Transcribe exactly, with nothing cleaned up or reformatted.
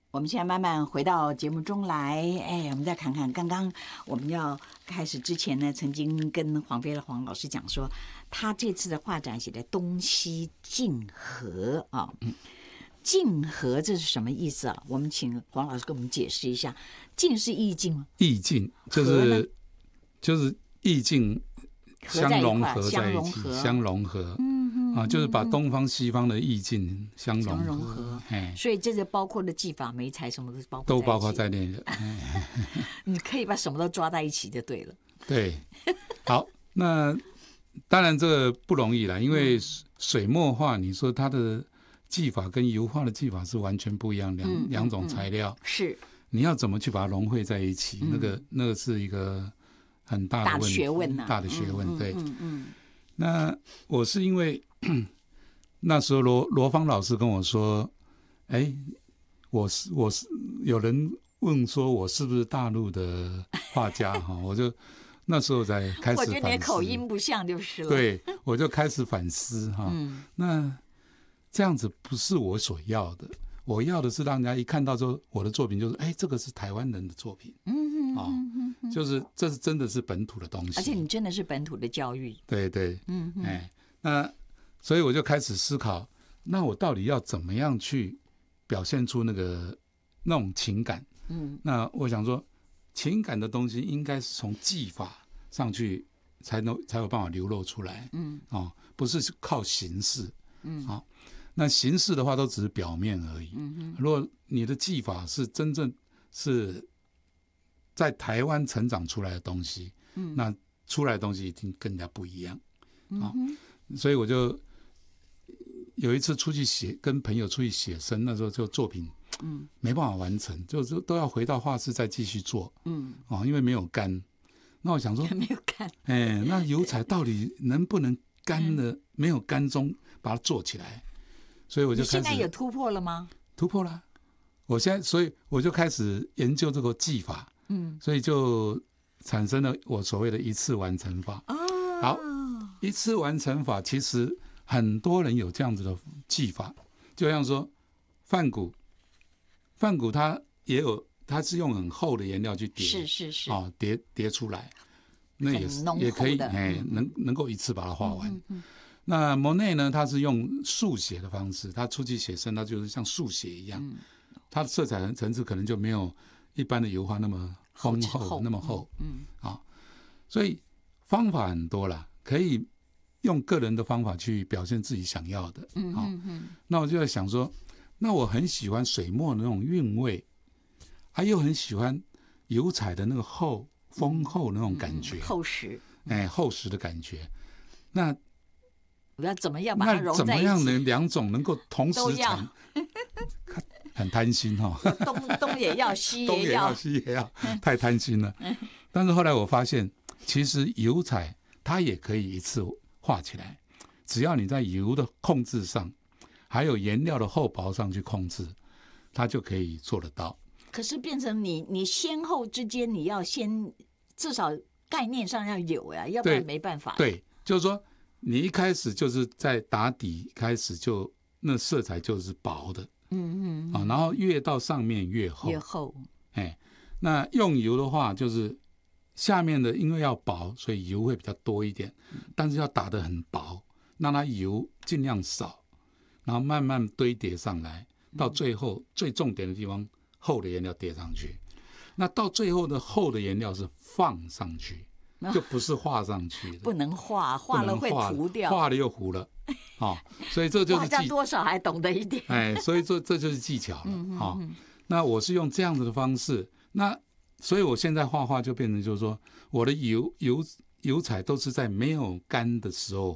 我们现在慢慢回到节目中来，哎，我们再看看刚刚我们要开始之前呢，曾经跟黄飞的黄老师讲说，他这次的画展写的东西竞合啊，竞合这是什么意思啊？我们请黄老师给我们解释一下。竞是意境吗？ 意境就是就是意境相融合在一起，相融合，嗯嗯啊，就是把东方西方的意境相融合，融合哎，所以这就包括的技法、媒材什么都包括都包括在内的。 你可以把什么都抓在一起就对了。 对，好，那当然这个不容易啦，因为水墨画，你说它的技法跟油画的技法是完全不一样，两、嗯、两种材料、 嗯、是， 你要怎么去把它融汇在一起，嗯、那个那个是一个很大的问题，大的学问、啊、大的学问，对，嗯嗯嗯。那我是因为那时候罗罗芳老师跟我说，哎，我是我是有人问说我是不是大陆的画家哈，我就那时候才开始反思。我觉得你的口音不像就是了。 对，我就开始反思哈、嗯，那这样子不是我所要的，我要的是让人家一看到说我的作品就是，哎，这个是台湾人的作品，嗯啊、哦，就是这是真的是本土的东西， 而且你真的是本土的教育， 对对，嗯，哎，那所以我就开始思考，那我到底要怎么样去表现出那个那种情感？嗯，那我想说，情感的东西应该是从技法上去才能才有办法流露出来，嗯，哦，不是靠形式，嗯，好、哦，那形式的话都只是表面而已。嗯，如果你的技法是真正是在台湾成长出来的东西，嗯，那出来的东西一定更加不一样，啊、哦，所以我就有一次出去写，跟朋友出去写生，那时候就作品，嗯，没办法完成，就是都要回到画室再继续做，嗯，哦，因为没有干。那我想说， 没有干， 哎，那油彩到底能不能干的、嗯、没有干中把它做起来？所以我就开始。 你现在有突破了吗？ 突破了，我现在，所以我就开始研究这个技法，嗯，所以就产生了我所谓的一次完成法。哦，好，一次完成法其实很多人有这样子的技法，就像说梵谷，梵谷他也有，他是用很厚的颜料去叠， 是是是， 哦，叠叠出来，那也是也可以，哎，能能够一次把它画完。嗯嗯，那莫内呢，他是用速写的方式，他出去写生，他就是像速写一样，嗯，他的色彩层次可能就没有一般的油画那么丰厚，那么厚，嗯啊、哦，所以方法很多啦，可以用个人的方法去表现自己想要的，嗯嗯嗯。那我就在想说，那我很喜欢水墨的那种韵味，还又很喜欢油彩的那个厚丰厚的那种感觉， 嗯、厚实， 哎，厚实的感觉。那我要怎么样把它融在一起？ 那怎么样能两种能够同时产？很贪心哈、哦， 东东也要，西也要， 东也要，西也要，太贪心了。但是后来我发现，其实油彩它也可以一次画起来，只要你在油的控制上，还有颜料的厚薄上去控制，它就可以做得到。 可是变成你，你先后之间，你要先至少概念上要有呀，要不然没办法。 对，就是说你一开始就是在打底开始就那色彩就是薄的，嗯嗯啊，然后越到上面越厚， 越厚。 哎，那用油的话，就是下面的因为要薄，所以油会比较多一点，但是要打得很薄，让它油尽量少，然后慢慢堆叠上来，到最后最重点的地方。厚的颜料叠上去，那到最后的厚的颜料是放上去，就不是画上去的。 不能画，画了会糊掉， 画了又糊了，哦，所以这就是技画家多少还懂得一点。 哎，所以这这就是技巧了，嗯嗯哦。那我是用这样子的方式，那所以我现在画画就变成就是说，我的油油油彩都是在没有干的时候